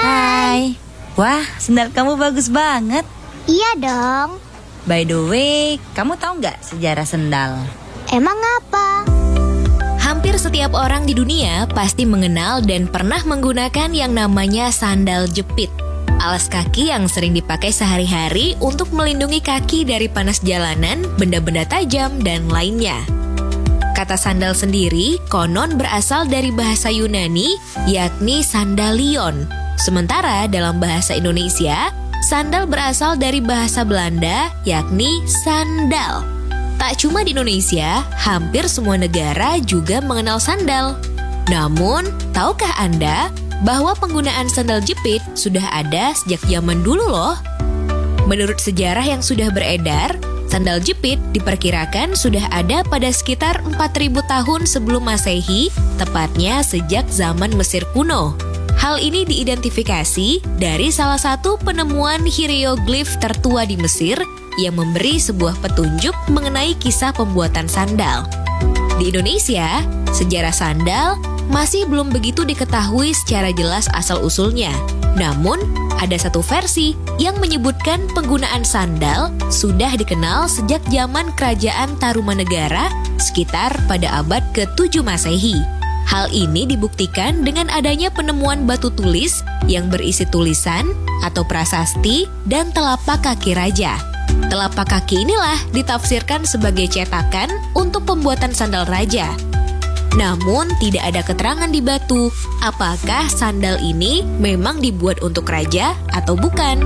Hai. Wah, sendal kamu bagus banget. Iya dong. By the way, kamu tahu nggak sejarah sendal? Emang apa? Hampir setiap orang di dunia pasti mengenal dan pernah menggunakan yang namanya sandal jepit. Alas kaki yang sering dipakai sehari-hari untuk melindungi kaki dari panas jalanan, benda-benda tajam, dan lainnya. Kata sandal sendiri konon berasal dari bahasa Yunani, yakni sandalion. Sementara dalam bahasa Indonesia, sandal berasal dari bahasa Belanda, yakni sandal. Tak cuma di Indonesia, hampir semua negara juga mengenal sandal. Namun, tahukah Anda bahwa penggunaan sandal jepit sudah ada sejak zaman dulu loh? Menurut sejarah yang sudah beredar, sandal jepit diperkirakan sudah ada pada sekitar 4.000 tahun sebelum Masehi, tepatnya sejak zaman Mesir kuno. Hal ini diidentifikasi dari salah satu penemuan hieroglif tertua di Mesir yang memberi sebuah petunjuk mengenai kisah pembuatan sandal. Di Indonesia, sejarah sandal masih belum begitu diketahui secara jelas asal-usulnya. Namun, ada satu versi yang menyebutkan penggunaan sandal sudah dikenal sejak zaman Kerajaan Tarumanegara sekitar pada abad ke-7 Masehi. Hal ini dibuktikan dengan adanya penemuan batu tulis yang berisi tulisan atau prasasti dan telapak kaki raja. Telapak kaki inilah ditafsirkan sebagai cetakan untuk pembuatan sandal raja. Namun tidak ada keterangan di batu apakah sandal ini memang dibuat untuk raja atau bukan.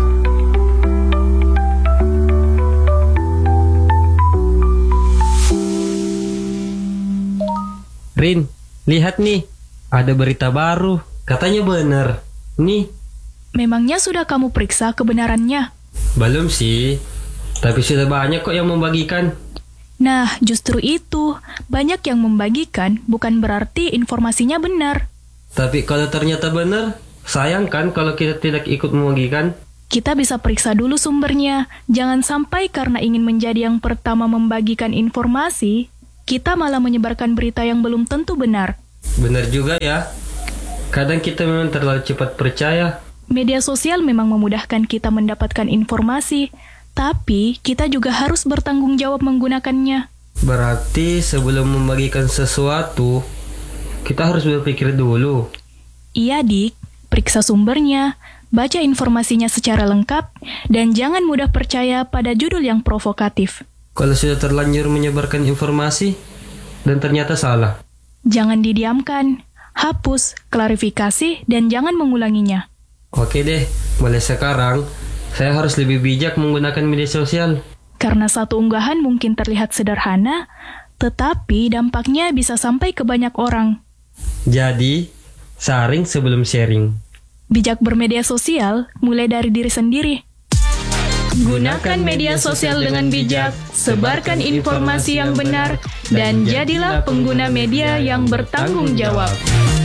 Rin, lihat nih, ada berita baru. Katanya benar. Nih. Memangnya sudah kamu periksa kebenarannya? Belum sih, tapi sudah banyak kok yang membagikan. Nah, justru itu. Banyak yang membagikan bukan berarti informasinya benar. Tapi kalau ternyata benar, sayang kan kalau kita tidak ikut membagikan? Kita bisa periksa dulu sumbernya. Jangan sampai karena ingin menjadi yang pertama membagikan informasi, kita malah menyebarkan berita yang belum tentu benar. Benar juga ya. Kadang kita memang terlalu cepat percaya. Media sosial memang memudahkan kita mendapatkan informasi, tapi kita juga harus bertanggung jawab menggunakannya. Berarti sebelum membagikan sesuatu, kita harus berpikir dulu. Iya, Dik. Periksa sumbernya, baca informasinya secara lengkap, dan jangan mudah percaya pada judul yang provokatif. Kalau sudah terlanjur menyebarkan informasi, dan ternyata salah, jangan didiamkan, hapus, klarifikasi, dan jangan mengulanginya. Oke deh, mulai sekarang, saya harus lebih bijak menggunakan media sosial. Karena satu unggahan mungkin terlihat sederhana, tetapi dampaknya bisa sampai ke banyak orang. Jadi, saring sebelum sharing. Bijak bermedia sosial mulai dari diri sendiri. Gunakan media sosial dengan bijak, sebarkan informasi yang benar, dan jadilah pengguna media yang bertanggung jawab.